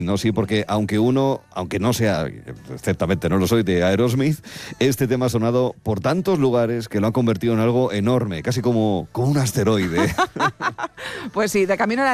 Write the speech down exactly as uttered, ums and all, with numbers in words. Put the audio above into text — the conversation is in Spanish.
No, sí, porque aunque uno, aunque no sea, ciertamente no lo soy, de Aerosmith, este tema ha sonado por tantos lugares que lo han convertido en algo enorme, casi como, como un asteroide. Pues sí, de camino a la